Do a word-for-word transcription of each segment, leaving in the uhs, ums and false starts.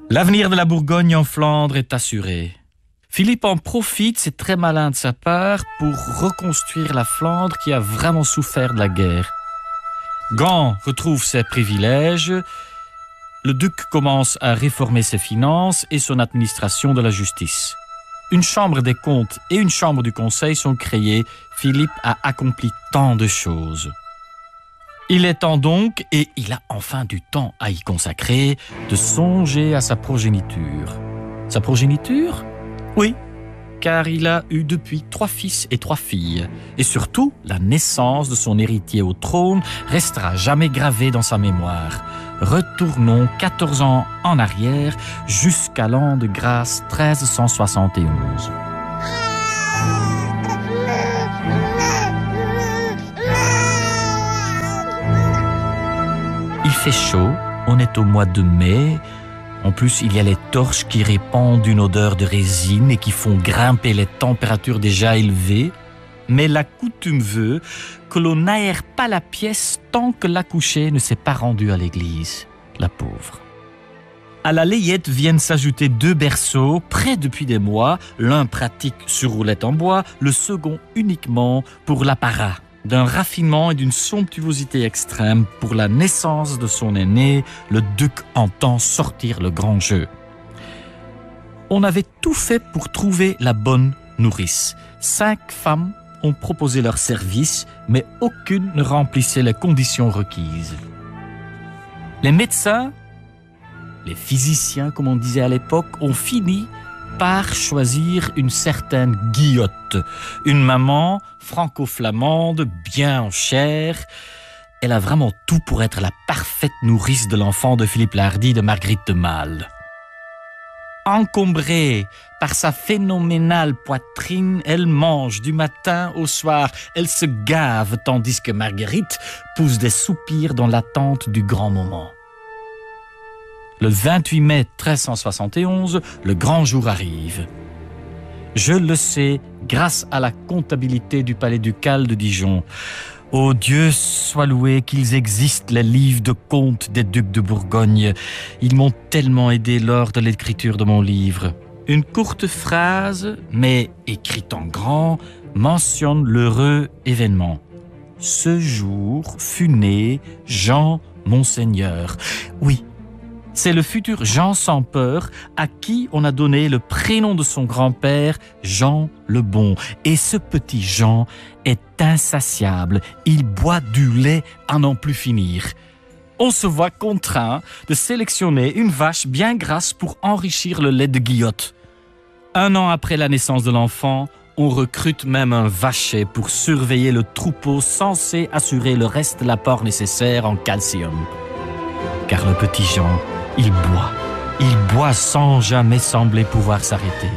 L'avenir de la Bourgogne en Flandre est assuré. Philippe en profite, c'est très malin de sa part, pour reconstruire la Flandre qui a vraiment souffert de la guerre. Gand retrouve ses privilèges, le duc commence à réformer ses finances et son administration de la justice. Une chambre des comptes et une chambre du conseil sont créées. Philippe a accompli tant de choses. Il est temps donc, et il a enfin du temps à y consacrer, de songer à sa progéniture. Sa progéniture ? Oui, car il a eu depuis trois fils et trois filles. Et surtout, la naissance de son héritier au trône restera jamais gravée dans sa mémoire. Retournons quatorze ans en arrière, jusqu'à l'an de grâce treize cent soixante et onze. Il fait chaud, on est au mois de mai. En plus, il y a les torches qui répandent une odeur de résine et qui font grimper les températures déjà élevées. Mais la coutume veut que l'on n'aère pas la pièce tant que l'accouchée ne s'est pas rendue à l'église. La pauvre. À la layette viennent s'ajouter deux berceaux, prêts depuis des mois, l'un pratique sur roulette en bois, le second uniquement pour l'apparat. D'un raffinement et d'une somptuosité extrême, pour la naissance de son aîné, le duc entend sortir le grand jeu. On avait tout fait pour trouver la bonne nourrice. Cinq femmes ont proposé leur service, mais aucune ne remplissait les conditions requises. Les médecins, les physiciens comme on disait à l'époque, ont fini par choisir une certaine Guillotte, une maman franco-flamande, bien en chair. Elle a vraiment tout pour être la parfaite nourrice de l'enfant de Philippe l'Hardi de Marguerite de Malle. Encombrée par sa phénoménale poitrine, elle mange du matin au soir. Elle se gave tandis que Marguerite pousse des soupirs dans l'attente du grand moment. Le vingt-huit mai treize cent soixante et onze, le grand jour arrive. Je le sais grâce à la comptabilité du palais ducal de Dijon. Ô Dieu soit loué qu'ils existent, les livres de comptes des ducs de Bourgogne. Ils m'ont tellement aidé lors de l'écriture de mon livre. Une courte phrase, mais écrite en grand, mentionne l'heureux événement. Ce jour fut né Jean Monseigneur. Oui, c'est le futur Jean sans peur à qui on a donné le prénom de son grand-père, Jean le Bon. Et ce petit Jean est insatiable. Il boit du lait à n'en plus finir. On se voit contraint de sélectionner une vache bien grasse pour enrichir le lait de Guillotte. Un an après la naissance de l'enfant, on recrute même un vacher pour surveiller le troupeau censé assurer le reste de l'apport nécessaire en calcium. Car le petit Jean, il boit, il boit sans jamais sembler pouvoir s'arrêter.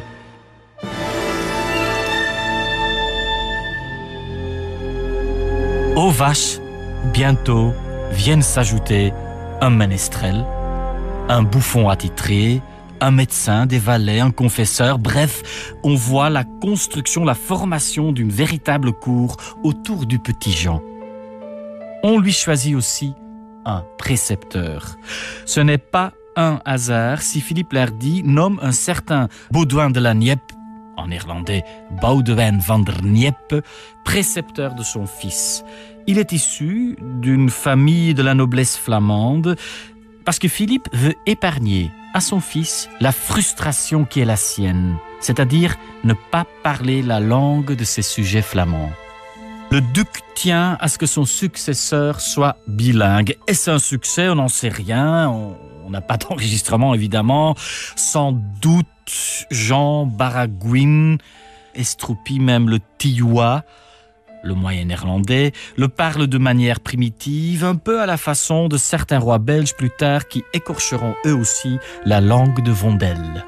Aux vaches, bientôt, viennent s'ajouter un ménestrel, un bouffon attitré, un médecin, des valets, un confesseur. Bref, on voit la construction, la formation d'une véritable cour autour du petit Jean. On lui choisit aussi un précepteur. Ce n'est pas un hasard si Philippe l'Hardi nomme un certain Baudouin de la Nieppe, en néerlandais Boudewijn van der Nieppe, précepteur de son fils. Il est issu d'une famille de la noblesse flamande parce que Philippe veut épargner à son fils la frustration qui est la sienne, c'est-à-dire ne pas parler la langue de ses sujets flamands. Le duc tient à ce que son successeur soit bilingue. Est-ce un succès? On n'en sait rien. On n'a pas d'enregistrement, évidemment. Sans doute, Jean Baragouin estroupit même le Tioua, le moyen néerlandais, le parle de manière primitive, un peu à la façon de certains rois belges plus tard qui écorcheront eux aussi la langue de Vondel.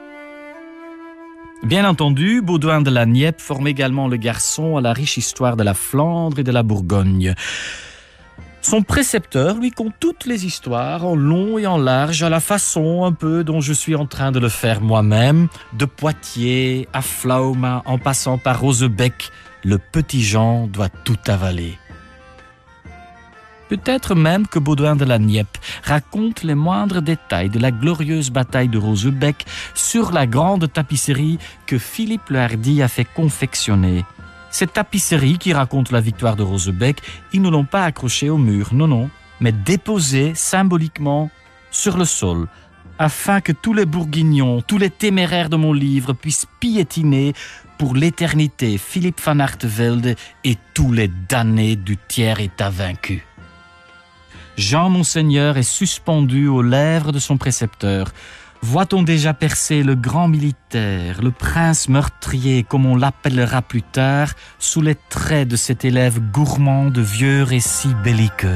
Bien entendu, Baudouin de la Nieppe forme également le garçon à la riche histoire de la Flandre et de la Bourgogne. Son précepteur lui conte toutes les histoires en long et en large, à la façon un peu dont je suis en train de le faire moi-même, de Poitiers à Flauma, en passant par Rosebeck, le petit Jean doit tout avaler. Peut-être même que Baudouin de la Nieppe raconte les moindres détails de la glorieuse bataille de Rosebeek sur la grande tapisserie que Philippe le Hardi a fait confectionner. Cette tapisserie qui raconte la victoire de Rosebeek, ils ne l'ont pas accrochée au mur, non, non, mais déposée symboliquement sur le sol, afin que tous les bourguignons, tous les téméraires de mon livre puissent piétiner pour l'éternité Philippe van Artevelde et tous les damnés du tiers état vaincu. Jean Monseigneur est suspendu aux lèvres de son précepteur. Voit-on déjà percer le grand militaire, le prince meurtrier, comme on l'appellera plus tard, sous les traits de cet élève gourmand de vieux récits belliqueux?